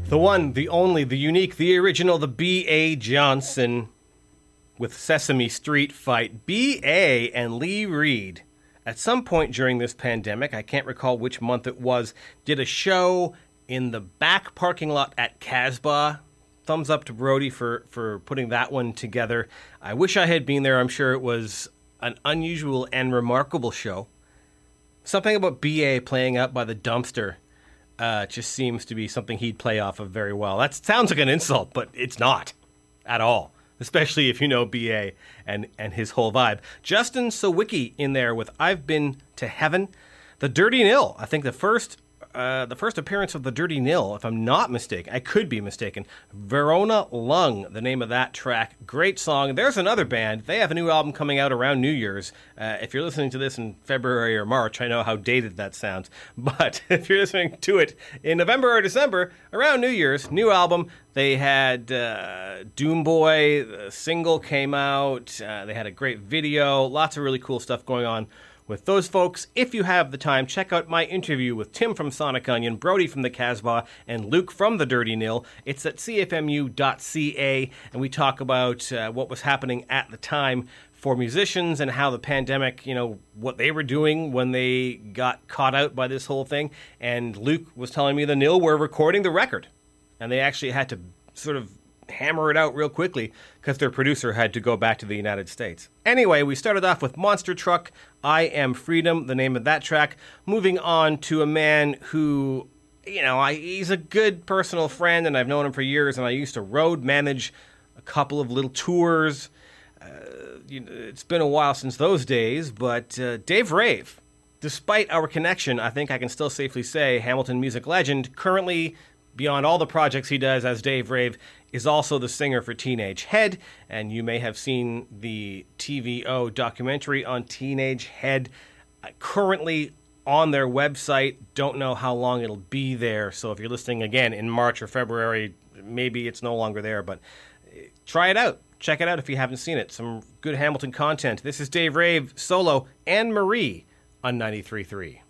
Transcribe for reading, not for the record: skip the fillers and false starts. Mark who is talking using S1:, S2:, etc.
S1: The one, the only, the unique, the original, the B.A. Johnson with Sesame Street Fight. B.A. and Lee Reed, at some point during this pandemic, I can't recall which month it was, did a show in the back parking lot at Casbah. Thumbs up to Brody for putting that one together. I wish I had been there. I'm sure it was an unusual and remarkable show. Something about B.A. playing out by the dumpster just seems to be something he'd play off of very well. That sounds like an insult, but it's not at all, especially if you know B.A. and his whole vibe. Justin Sawicki in there with I've Been to Heaven. The Dirty Nil, I think the first appearance of the Dirty Nil, if I'm not mistaken. I could be mistaken. Verona Lung, the name of that track. Great song. There's another band. They have a new album coming out around New Year's. If you're listening to this in February or March, I know how dated that sounds. But if you're listening to it in November or December, around New Year's, new album. They had Doomboy, the single came out. They had a great video. Lots of really cool stuff going on with those folks. If you have the time, check out my interview with Tim from Sonic Onion, Brody from the Casbah, and Luke from the Dirty Nil. It's at cfmu.ca, and we talk about what was happening at the time for musicians and how the pandemic, what they were doing when they got caught out by this whole thing. And Luke was telling me the Nil were recording the record, and they actually had to sort of hammer it out real quickly because their producer had to go back to the United States. Anyway, we started off with Monster Truck, I Am Freedom, the name of that track. Moving on to a man who, he's a good personal friend, and I've known him for years, and I used to road manage a couple of little tours. It's been a while since those days, but Dave Rave, despite our connection, I think I can still safely say Hamilton music legend, currently, beyond all the projects he does as Dave Rave, is also the singer for Teenage Head, and you may have seen the TVO documentary on Teenage Head currently on their website. Don't know how long it'll be there, so if you're listening again in March or February, maybe it's no longer there, but try it out. Check it out if you haven't seen it. Some good Hamilton content. This is Dave Rave, solo, Anne Marie on 93.3.